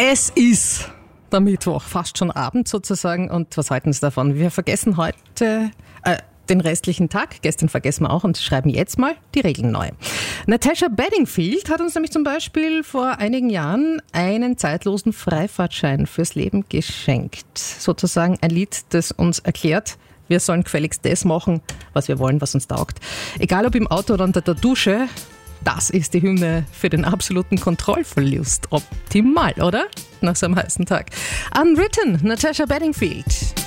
Es ist der Mittwoch, fast schon Abend sozusagen. Und was halten Sie davon? Wir vergessen heute den restlichen Tag. Gestern vergessen wir auch und schreiben jetzt mal die Regeln neu. Natasha Bedingfield hat uns nämlich zum Beispiel vor einigen Jahren einen zeitlosen Freifahrtschein fürs Leben geschenkt. Sozusagen ein Lied, das uns erklärt, wir sollen gefälligst das machen, was wir wollen, was uns taugt. Egal ob im Auto oder unter der Dusche, das ist die Hymne für den absoluten Kontrollverlust. Optimal, oder? Nach so einem heißen Tag. Unwritten, Natasha Bedingfield.